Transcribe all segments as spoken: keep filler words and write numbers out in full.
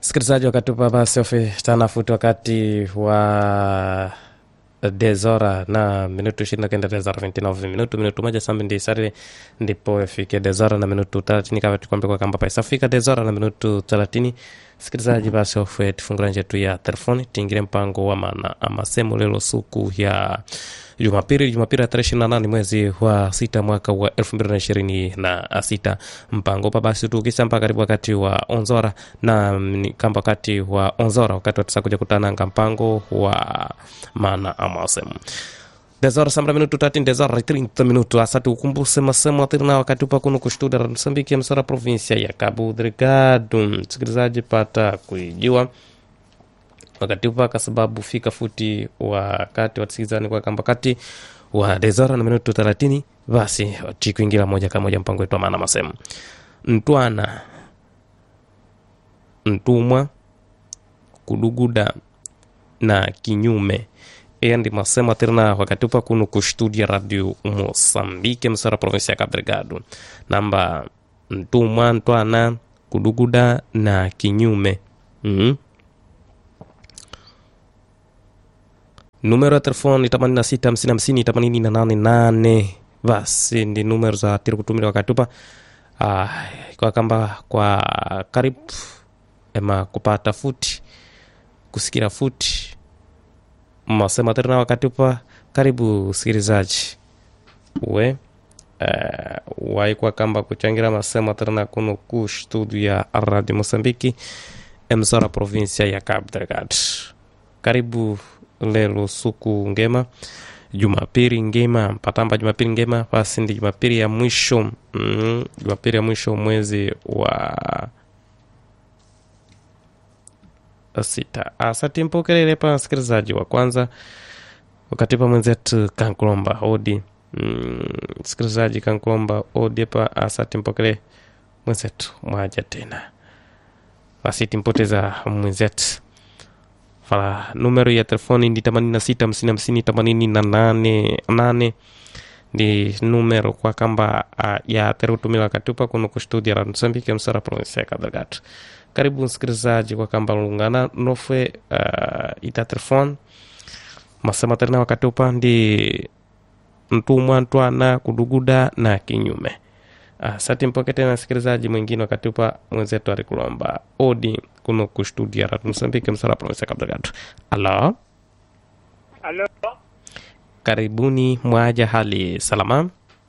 Sikilizaji, wakati upa basi ofi tanafuti wakati wa dezora na minutu ishirini kenda dezora ishirini na nane minutu minutu moja sambi ndi sari ndipo ifike dezora na minutu thelathini kama tukwambia kwa kamba paisa fika dezora na minutu thelathini. Sikilizaji, basi ofi tufungura njetu ya telefoni tingire mpango wa maana ama semu lelo suku ya Jumapili Jumapili ya tarehe ishirini na nane mwezi wa sita mwaka wa elfu mbili na ishirini na sita. Mpango pa basi tukisa mpaka karibu wakati wa onzora na kamba wakati wa onzora wakati wa tisa kuja kutana nga mpango wa maana ama semu dezora sambra minutu tati dezora treinta minutu asati ukumbuse masemu atirina wakati upa kunu kushtuda Msambiki ya msara provinsia ya Cabo Delgado. Sikilizaji, pata kuijua wakati upa kwa sababu fika futi wakati watikizani kwa kamba kati wa dezora na minutu thelathini. Basi chiku ingila moja kama moja mpango wetu wa maana masemu Ntwana Ntumwa Kuduguda na kinyume endi masema tirna wakati upa kunu kustudia radio Mosambike msara provinsia ya Cabo Delgado. Namba Ntumwa Ntwana Kuduguda na kinyume. mm-hmm. Numero ya telefoni themanini na sita hamsini hamsini themanini na nane nane. Basi ndi numero za tiri kutumira wakati upa ah, kwa kamba kwa karibu ema kupata futi kusikira futi masema tena wakati upa karibu sikilizaji we uh, wai kwa kamba kuchangira masema tena kuno ku studio ya Radio Mosambiki emsora provinsia ya Cabo Delgado. Karibu lelo suku ngema Jumapili ngema patamba Jumapili ngema basi ndi Jumapili ya mwisho mm, Jumapili ya mwisho mwezi wa sita. Asante mpokelele pa sikilizaji wa kwanza wakati pa mwenzetu Kankulomba Odi. mm, sikilizaji Kankulomba Odi pa asante mpokele mwenzetu mwaja tena basi timpoteza mwenzetu. Fala numero ya telefoni ndi themanini na sita hamsini hamsini themanini na nane nane ndi numero kwa kamba uh, ya terutumila katupa kuno kustudia la Msambiki msara provinsia ya Cabo Delgado. Karibu msikilizaji kwa kamba lungana nofwe uh, ita telefoni masema tena wakati upa ndi Ntumwa Ntwana Kuduguda na kinyume. Uh, sati mpoke tena msikilizaji mwingine wakati upa mwenzetu alikulomba Odi kuno kustudia la Msambiki msara provinsia ya Cabo Delgado. Alo Alo. Karibuni, mwaja hali salama?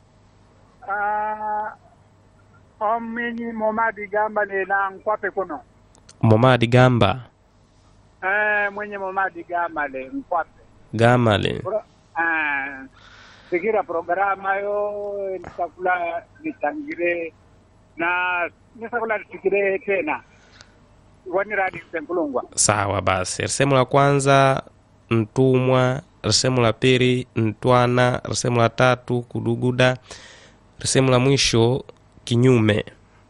Ah, uh, omini Momadi Gamba ni na nkwape kuno. Momadi Gamba. Eh, mwenye Momadi Gamba le nkwape. Gamba le. Ah, sikira programa yo nitakula nitangire na nitakula sikire tena. Wani radi Senkulungwa. Sawa basi. Resemu la kwanza Ntumwa, resemu la pili Ntwana, resemu la tatu Kuduguda, resemu la mwisho kinyume.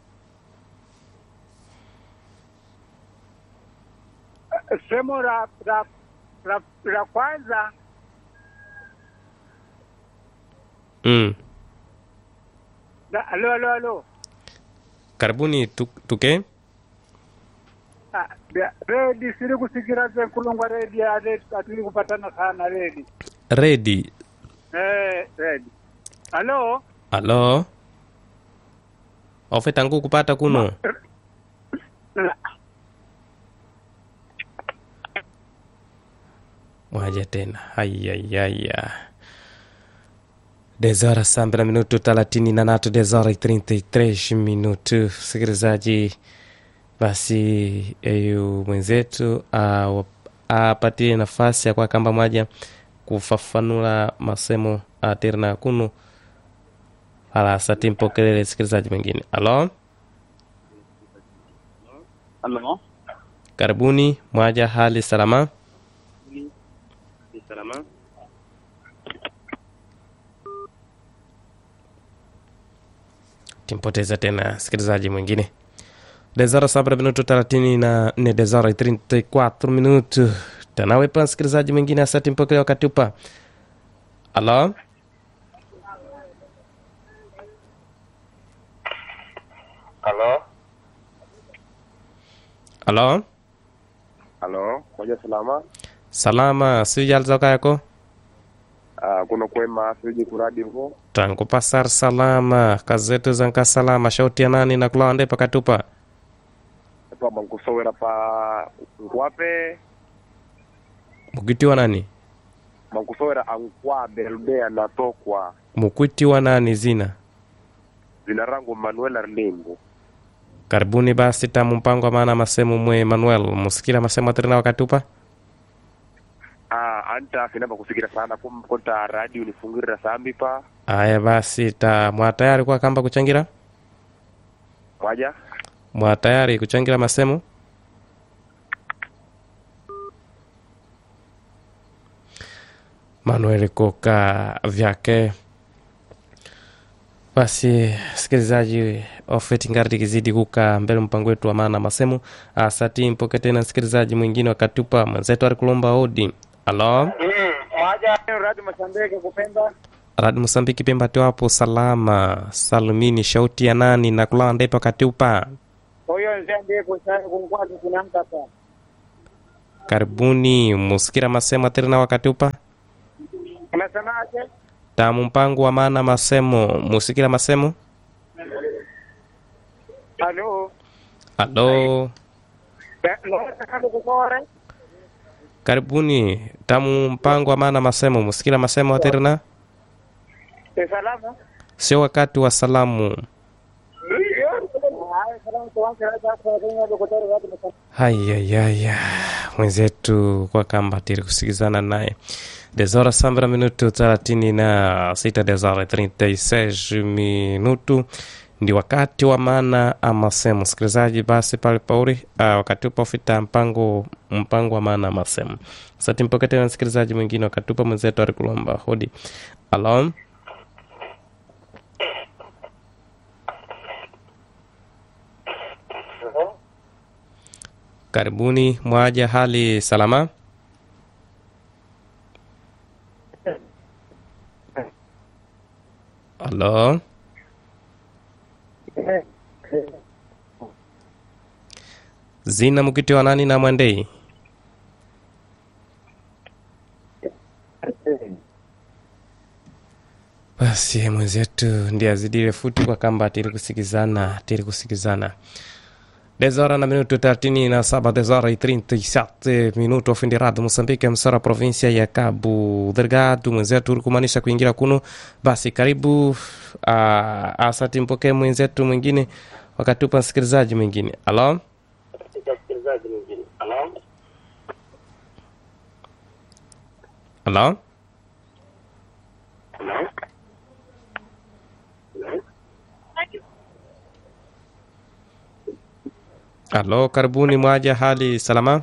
Semo la la la, la kwanza Mm. da, alo alo alo. Karibuni tuk, tuke. Ah, redi siri kusikira Senkulungwa redi ya redi atuli kupatana sana redi. Ready. Eh, redi. Alo. Alo. Ofe tangu kupata kuno. Mwaja tena. Hayayaya. Dezora sambra minutu thelathini na natu dezora trinta e três minutu. Sikilizaji, basi eyu mwenzetu apatie nafasi ya kwa kamba mwaja kufafanula masemo atirna kunu ala sati mpokelele sikilizaji mwingine. Alo. Alo. Karibuni, mwaja hali salama? Ni salama. Timpoteza tena sikilizaji mwingine. Dezora sabra minutu thelathini na nne dezora treinta e quatro minutu. Tanawe pa sikilizaji mwingine asati mpokele wakati upa. Alo. Alo. Alo. Halo, moja salama. Salama, sijalizoka yako? Ah, kuna kwema siji kuradi huko. Tangu pasar salama, kazetu zanka salama, shauti ya nani na kulawa ndepa katupa? Pa bankusowera pa Nkwape, Mukiti wa nani? bankusowera Ankwabe Elbea na Tokwa. Mukiti wa nani zina? Zina rangu Manuel Arlimbo. Karibuni basi tamu mpango wa maana masemu mwe Manuel. Musikila masemu atirina wakatupa? Ah, anta kinaba kusikira sana kum konta radio nifungira sambi pa. Aya basi ta mwa tayari kwa kamba kuchangira? Waja? Mwa tayari kuchangira masemu? Manuel koka vyake. Basi sikilizaji ofeti ngari kizidi kuka mbele mpango wetu wa maana masemu. Asati mpoke tena sikilizaji mwingine wakatupa mwenzetu alikulomba odi. Halo? Mm, waja radio Msambiki kupenda. Radio Msambiki pemba tu hapo salama. Salumini shauti ya nani na kulawa ndepa katupa. Huyo nzende kusana kumkwatu kunamka pa. Karibuni musikira masemo tena wakatupa. Unasemaje? Tamu mpango wa maana masemo musikira masemo. Halo. Halo. Lo takalo kukore. Karibuni tamu mpango wa maana masemo musikira masemo tena. E salama. Sio wakati wa salamu. Hayayaya mwenzetu kwa kamba tiri kusikizana naye. Desora sambra minuto thelathini na sita desora trinta e seis minuto ndi wakati wa maana amasemu. Sikilizaji basi pale pauri uh, wakati upa ufita mpango mpango wa maana amasemu. Sati mpokete na sikilizaji mwingine wakati upa mwenzetu alikulomba hodi. Halo? Karibuni mwaja hali salama. Halo. Zina mukiti wa nani na mwendei? Basi mwenzetu ndiye azidile futi kwa kamba tiri kusikizana, tiri kusikizana. Desora na minuto thelathini na saba, desora e trinta e sete minuto ofindi radio Mosambiki msara provincia ya Cabo Delgado. Mwenzetu ulikumanisha kuingira kuno. Basi karibu uh, asati mpoke mwenzetu mwingine wakati upa msikilizaji mwingine. Halo? Halo? Halo, karibuni mwaja hali salama.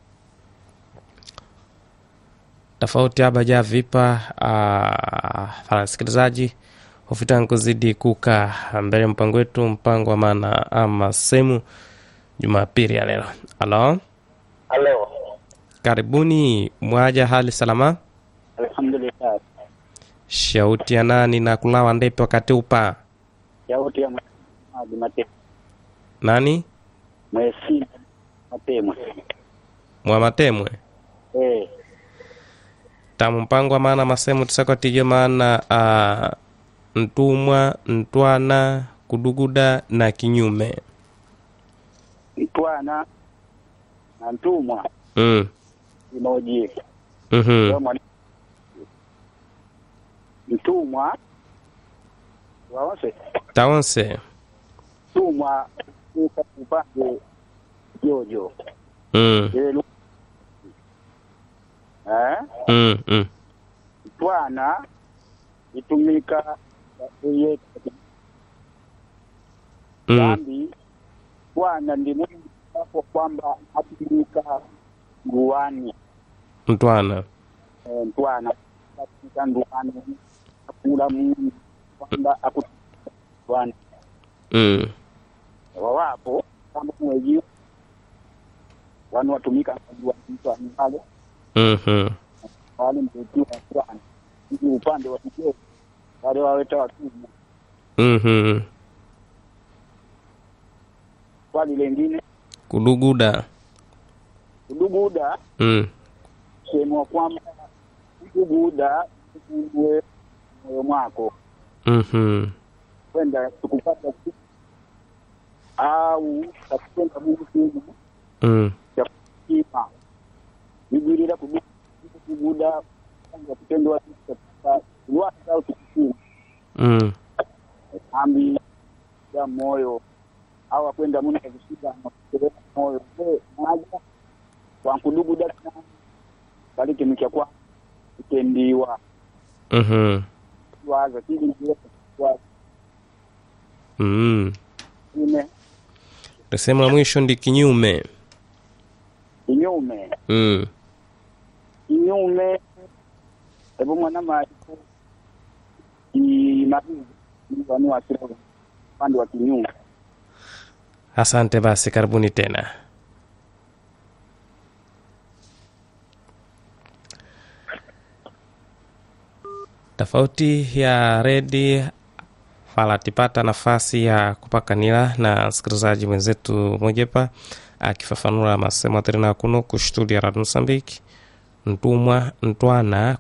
Tofauti haba ja vipa uh, sikilizaji hofitangu zidi kuka mbele mpango wetu mpango wa maana ama semu Jumapili ya leo. Halo? Halo. Karibuni mwaja hali salama. Alhamdulillah. Shauti ya nani na kulawa ndepe wakati upa? Shauti ya Mwezi Mate. Nani? Mwezi Matemwe. Mwa Matemwe. Eh. Tamu mpango wa maana masemu tusakotije maana uh, ntumwa, ntwana, kuduguda na kinyume. Ntwana na ntumwa. Mm. Imoji. Mhm. Ntumwa. Waonse. Taonse. Ntumwa upande jojo. Mm. Eh? Mm, mm. Twana itumika yeye dhambi. Mm. Twana ndi Mungu hapo kwamba atumika nguani. Ntwana. Eh, twana atumika nguani akula Mungu kwamba akutwana. Mm. Wawapo kama mweji wanu watumika nguani pale. Mhm. Wale mtu wa Twana ndio upande wa kike wale waweta watumwa. Mhm. Swali lingine Kuduguda. kuduguda mm. sema kwamba kuduguda kuwe moyo mwako Mhm. kwenda tukupata au takwenda Mungu simu Mm. ya kima nijirira kuduguda kwa kitendo wa katika watu au tukisimu Mm. ambi ya moyo au kwenda Mungu akishika na moyo eh maji kwa kuduguda bali kimkia kwa kutendiwa Mhm. waza kile ndio kwa Mm. ine Sehemu la mwisho ndi kinyume. kinyume Mm. kinyume hebu mwana maji ni maji ni wanu wa sira pande wa kinyume. Asante basi, karibuni tena. Tofauti ya redi falatipata nafasi ya kupakanila na msikilizaji mwenzetu Mojepa akifafanua masemo atirina kuno ku studio ya Radio Mozambique ntumwa ntwana